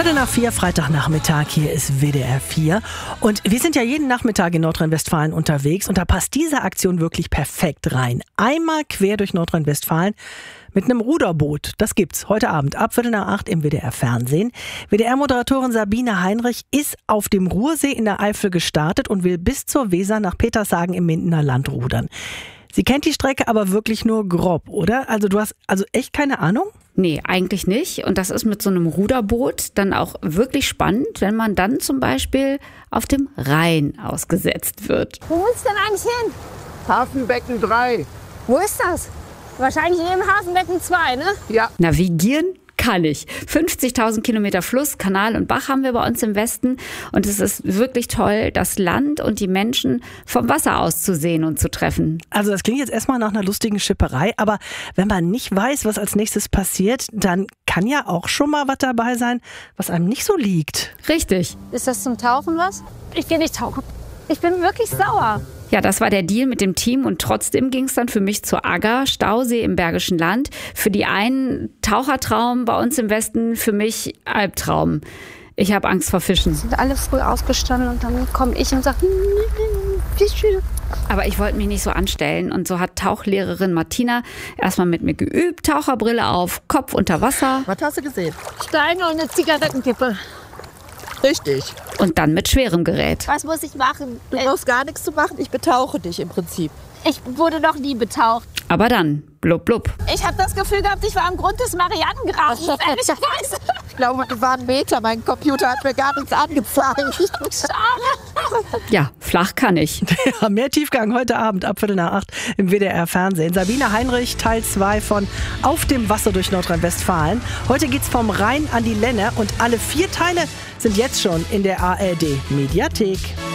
3:15, Freitagnachmittag, hier ist WDR 4. Und wir sind ja jeden Nachmittag in Nordrhein-Westfalen unterwegs und da passt diese Aktion wirklich perfekt rein. Einmal quer durch Nordrhein-Westfalen mit einem Ruderboot. Das gibt's heute Abend ab 7:45 im WDR-Fernsehen. WDR-Moderatorin Sabine Heinrich ist auf dem Ruhrsee in der Eifel gestartet und will bis zur Weser nach Petershagen im Mindener Land rudern. Sie kennt die Strecke aber wirklich nur grob, oder? Also du hast echt keine Ahnung? Nee, eigentlich nicht. Und das ist mit so einem Ruderboot dann auch wirklich spannend, wenn man dann zum Beispiel auf dem Rhein ausgesetzt wird. Wo muss denn eigentlich hin? Hafenbecken 3. Wo ist das? Wahrscheinlich im Hafenbecken 2, ne? Ja. Navigieren kann ich. 50.000 Kilometer Fluss, Kanal und Bach haben wir bei uns im Westen. Und es ist wirklich toll, das Land und die Menschen vom Wasser aus zu sehen und zu treffen. Also das klingt jetzt erstmal nach einer lustigen Schipperei, aber wenn man nicht weiß, was als nächstes passiert, dann kann ja auch schon mal was dabei sein, was einem nicht so liegt. Richtig. Ist das zum Tauchen was? Ich gehe nicht tauchen. Ich bin wirklich sauer. Ja, das war der Deal mit dem Team und trotzdem ging es dann für mich zur Agger, Stausee im Bergischen Land. Für die einen Tauchertraum, bei uns im Westen für mich Albtraum. Ich habe Angst vor Fischen. Sind alle früh ausgestanden und dann komme ich und sage, Fische. Aber ich wollte mich nicht so anstellen und so hat Tauchlehrerin Martina erstmal mit mir geübt, Taucherbrille auf, Kopf unter Wasser. Was hast du gesehen? Steine und eine Zigarettenkippe. Richtig. Und dann mit schwerem Gerät. Was muss ich machen? Du brauchst gar nichts zu machen. Ich betauche dich im Prinzip. Ich wurde noch nie betaucht. Aber dann, blub blub. Ich habe das Gefühl gehabt, ich war am Grund des Marianengrabens. Ehrlicherweise. Ich glaube, wir waren Meter. Mein Computer hat mir gar nichts angezeigt. Schade. Ja, flach kann ich. Ja, mehr Tiefgang heute Abend ab 7:45 im WDR-Fernsehen. Sabine Heinrich, Teil 2 von Auf dem Wasser durch Nordrhein-Westfalen. Heute geht's vom Rhein an die Lenne und alle 4 Teile sind jetzt schon in der ARD-Mediathek.